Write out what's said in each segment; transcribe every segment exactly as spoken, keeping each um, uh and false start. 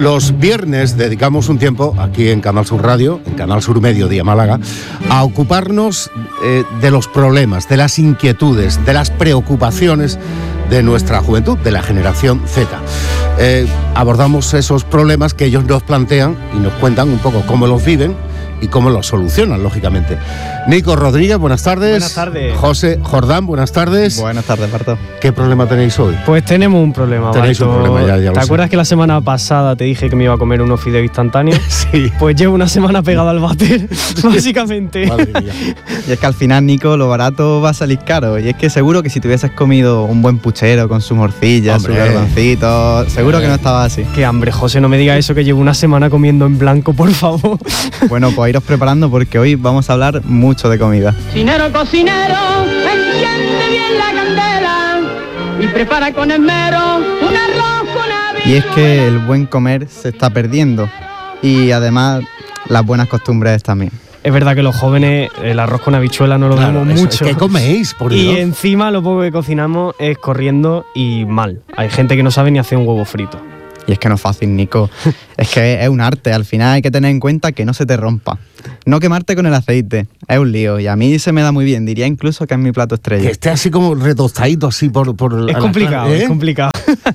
Los viernes dedicamos un tiempo aquí en Canal Sur Radio, en Canal Sur Mediodía Málaga, a ocuparnos eh, de los problemas, de las inquietudes, de las preocupaciones de nuestra juventud, de la generación Z. Eh, abordamos esos problemas que ellos nos plantean y nos cuentan un poco cómo los viven y cómo los solucionan, lógicamente. Nico Rodríguez, buenas tardes. Buenas tardes. José Jordán, buenas tardes. Buenas tardes, Barto. ¿Qué problema tenéis hoy? Pues tenemos un problema, Tenéis Barto. un problema, ya, ya lo ¿Te sé. acuerdas que la semana pasada te dije que me iba a comer unos fideos instantáneos? Sí. Pues llevo una semana pegado al váter, básicamente. Madre mía. Y es que al final, Nico, lo barato va a salir caro. Y es que seguro que si te hubieses comido un buen puchero con su morcilla, Hombre. su garbancito, seguro que no estaba así. Qué hambre, José, no me digas eso, que llevo una semana comiendo en blanco, por favor. Bueno, pues iros preparando porque hoy vamos a hablar mucho de comida. Cocinero, cocinero, enciende bien la candela y prepara con esmero un arroz con Y es que el buen comer se está perdiendo. Y además, las buenas costumbres también. Es verdad que los jóvenes el arroz con habichuela no lo Claro, vemos eso, mucho. ¿qué coméis, por Y Dios? encima lo poco que cocinamos es corriendo y mal. Hay gente que no sabe ni hacer un huevo frito. Y es que no es fácil, Nico. Es que es un arte. Al final hay que tener en cuenta que no se te rompa. No quemarte con el aceite. Es un lío. Y a mí se me da muy bien. Diría incluso que es mi plato estrella. Que esté así como retostadito así por... por Es a la- complicado, ¿eh? es complicado.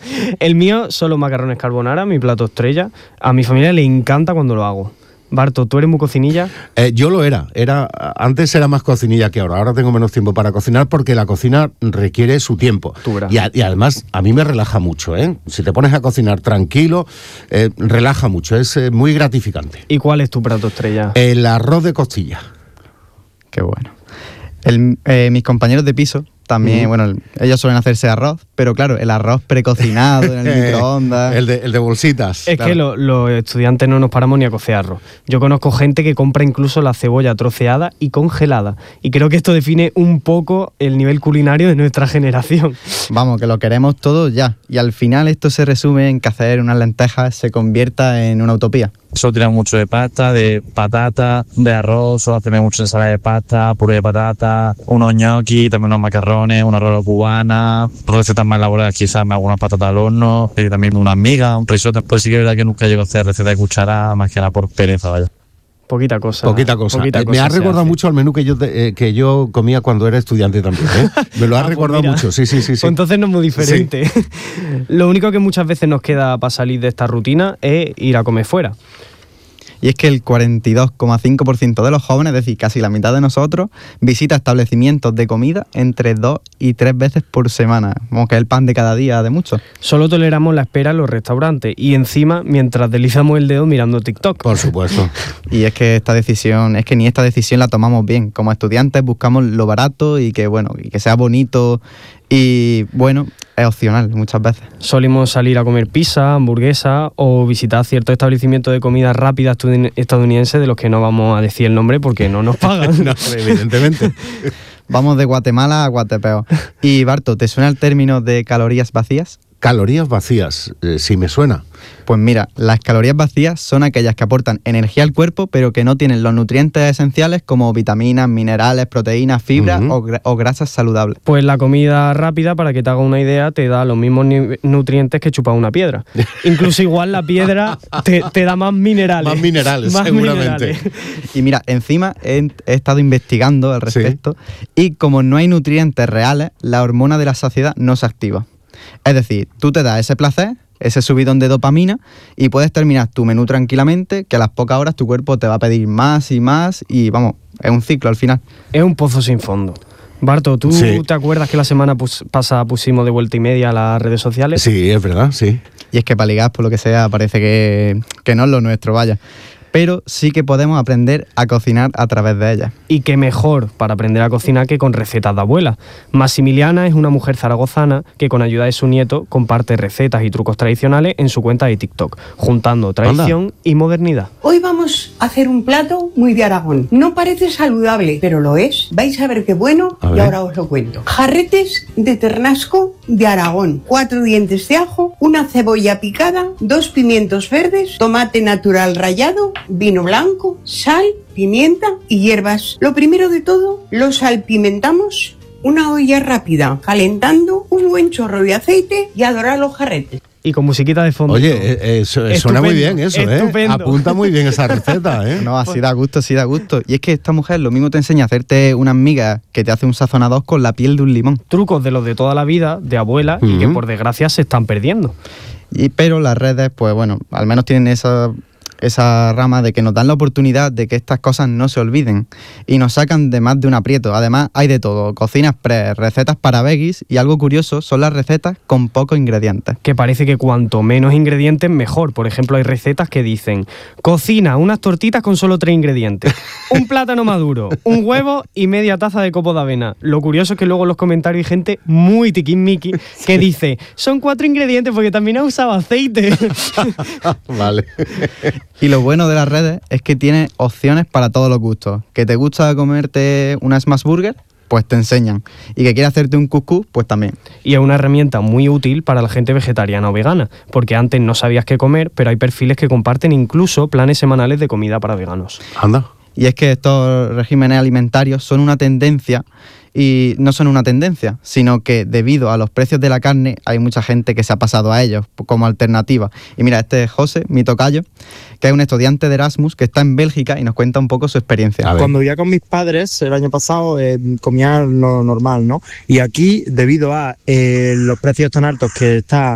El mío, solo macarrones carbonara, mi plato estrella. A mi familia le encanta cuando lo hago. Barto, ¿tú eres muy cocinilla? Eh, yo lo era, era. Antes era más cocinilla que ahora. Ahora tengo menos tiempo para cocinar porque la cocina requiere su tiempo. Tú verás. Y, a- y además a mí me relaja mucho, ¿eh? Si te pones a cocinar tranquilo, eh, relaja mucho, es eh, muy gratificante. ¿Y cuál es tu plato estrella? El arroz de costilla. Qué bueno. El- eh, mis compañeros de piso también, Mm. bueno, el- ellos suelen hacerse arroz, pero claro, el arroz precocinado en el microondas. el, de, el de bolsitas. Es claro. que lo- los estudiantes no nos paramos ni a cocer arroz. Yo conozco gente que compra incluso la cebolla troceada y congelada. Y creo que esto define un poco el nivel culinario de nuestra generación. Vamos, que lo queremos todo ya. Y al final esto se resume en que hacer unas lentejas se convierta en una utopía. Solo tiramos mucho de pasta, de patata, de arroz, solo hacemos mucho ensalada de pasta, puré de patata, unos gnocchi, también unos macarrones, una rola cubana, recetas más elaboradas quizás me hago unas patatas al horno, y también unas migas, un risotto. Pues sí que es verdad que nunca llego a hacer receta de cuchara, más que nada por pereza, vaya. Poquita cosa. Poquita cosa. poquita Eh, me cosa ha se recordado hace. mucho al menú que yo, te- eh, que yo comía cuando era estudiante también. ¿eh? Me lo ha Ah, pues recordado mira. mucho, sí, sí, sí. sí. Pues entonces no es muy diferente. Lo único que muchas veces nos queda para salir de esta rutina es ir a comer fuera. Y es que el cuarenta y dos coma cinco por ciento de los jóvenes, es decir, casi la mitad de nosotros, visita establecimientos de comida entre dos y tres veces por semana. Como que es el pan de cada día de muchos. Solo toleramos la espera en los restaurantes y encima mientras deslizamos el dedo mirando TikTok. Por supuesto. Y es que esta decisión, es que ni esta decisión la tomamos bien. Como estudiantes buscamos lo barato y que bueno, y que sea bonito y bueno, es opcional muchas veces. Solimos salir a comer pizza, hamburguesa o visitar ciertos establecimientos de comida rápida estudin- estadounidense de los que no vamos a decir el nombre porque no nos pagan. No, evidentemente. Vamos de Guatemala a Guatepeo. Y Barto, ¿te suena el término de calorías vacías? Calorías vacías, eh, sí me suena. Pues mira, las calorías vacías son aquellas que aportan energía al cuerpo, pero que no tienen los nutrientes esenciales como vitaminas, minerales, proteínas, fibras Ujú. o, gra- o grasas saludables. Pues la comida rápida, para que te haga una idea, te da los mismos ni- nutrientes que chupar una piedra. Incluso igual la piedra te, te da más minerales. Más minerales, Más seguramente. minerales. Y mira, encima he, he estado investigando al Sí. respecto y como no hay nutrientes reales, la hormona de la saciedad no se activa. Es decir, tú te das ese placer, ese subidón de dopamina y puedes terminar tu menú tranquilamente, que a las pocas horas tu cuerpo te va a pedir más y más y vamos, es un ciclo al final. Es un pozo sin fondo. Barto, ¿tú Sí. te acuerdas que la semana pus- pasada pusimos de vuelta y media las redes sociales? Sí, es verdad, sí. Y es que para ligar, por lo que sea, parece que, que no es lo nuestro, vaya. Pero sí que podemos aprender a cocinar a través de ellas. Y qué mejor para aprender a cocinar que con recetas de abuela. Maximiliana es una mujer zaragozana que con ayuda de su nieto comparte recetas y trucos tradicionales en su cuenta de TikTok, juntando tradición y modernidad. Hoy vamos a hacer un plato muy de Aragón. No parece saludable, pero lo es. Vais a ver qué bueno A y ver. ahora os lo cuento. Jarretes de ternasco de Aragón, cuatro dientes de ajo, una cebolla picada, dos pimientos verdes, tomate natural rallado, vino blanco, sal, pimienta y hierbas. Lo primero de todo, lo salpimentamos. Una olla rápida, calentando un buen chorro de aceite y a dorar los jarretes. y con musiquita de fondo. Oye, eh, eh, suena muy bien eso, ¿eh? Apunta muy bien esa receta, ¿eh? No, así da gusto, así da gusto. Y es que esta mujer lo mismo te enseña a hacerte unas migas que te hace un sazonador con la piel de un limón. Trucos de los de toda la vida, de abuela, uh-huh. y que por desgracia se están perdiendo. Y, pero las redes, pues bueno, al menos tienen esa... esa rama de que nos dan la oportunidad de que estas cosas no se olviden y nos sacan de más de un aprieto. Además hay de todo, cocina express, recetas para veggies y algo curioso son las recetas con pocos ingredientes. Que parece que cuanto menos ingredientes mejor. Por ejemplo, hay recetas que dicen cocina unas tortitas con solo tres ingredientes, un plátano maduro, un huevo y media taza de copo de avena. Lo curioso es que luego en los comentarios hay gente muy tiquismiqui que dice son cuatro ingredientes porque también ha usado aceite. Vale. Y lo bueno de las redes es que tiene opciones para todos los gustos. ¿Que te gusta comerte una smash burger? Pues te enseñan. Y que quieres hacerte un cuscús, pues también. Y es una herramienta muy útil para la gente vegetariana o vegana, porque antes no sabías qué comer, pero hay perfiles que comparten incluso planes semanales de comida para veganos. Anda. Y es que estos regímenes alimentarios son una tendencia. Y no son una tendencia, sino que debido a los precios de la carne hay mucha gente que se ha pasado a ellos como alternativa. Y mira, este es José, mi tocayo, que es un estudiante de Erasmus que está en Bélgica y nos cuenta un poco su experiencia. Cuando vivía con mis padres el año pasado eh, comía lo normal, ¿no? Y aquí, debido a eh, los precios tan altos que está